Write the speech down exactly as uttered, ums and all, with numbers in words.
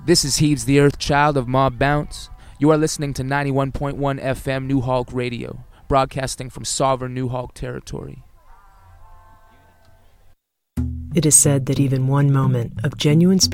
This is Heaves the Earth Child of Mob Bounce. You are listening to ninety-one point one F M New Hulk Radio, broadcasting from sovereign New Hulk territory. It is said that even one moment of genuine